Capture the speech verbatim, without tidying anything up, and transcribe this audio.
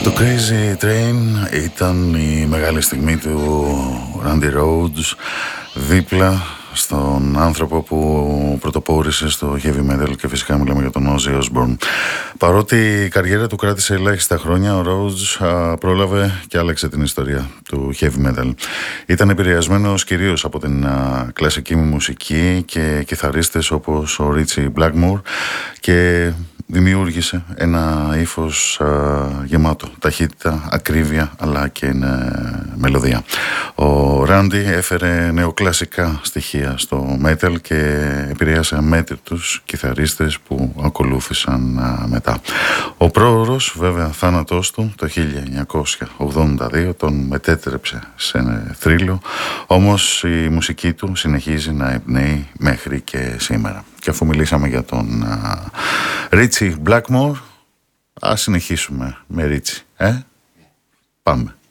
Το Crazy Train ήταν η μεγάλη στιγμή του Randy Rhoads δίπλα στον άνθρωπο που πρωτοπόρησε στο heavy metal, και φυσικά μιλάμε για τον Ozzy Osbourne. Παρότι η καριέρα του κράτησε ελάχιστα χρόνια, ο Rhoads α, πρόλαβε και άλλαξε την ιστορία του heavy metal. Ήταν επηρεασμένος κυρίως από την α, κλασική μουσική και κιθαρίστες όπως ο Ritchie Blackmore, και δημιούργησε ένα ύφος α, γεμάτο ταχύτητα, ακρίβεια αλλά και ε, μελωδία. Ο Randy έφερε νεοκλασικά στοιχεία στο metal και επηρέασε αμέτρητους κιθαρίστες που ακολούθησαν α, μετά. Ο πρόωρος βέβαια θάνατός του το χίλια εννιακόσια ογδόντα δύο τον μετέτρεψε σε θρύλο, όμως η μουσική του συνεχίζει να εμπνέει μέχρι και σήμερα. Και αφού μιλήσαμε για τον uh, Ritchie Blackmore, ας συνεχίσουμε με Ritchie, ε? Πάμε.